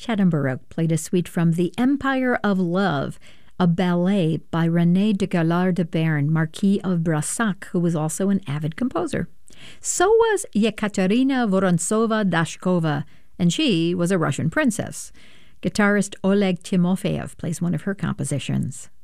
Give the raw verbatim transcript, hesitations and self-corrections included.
Schadenberg played a suite from The Empire of Love, a ballet by René de Galard de Bern, Marquis of Brassac, who was also an avid composer. So was Yekaterina Vorontsova-Dashkova, and she was a Russian princess. Guitarist Oleg Timofeyev plays one of her compositions.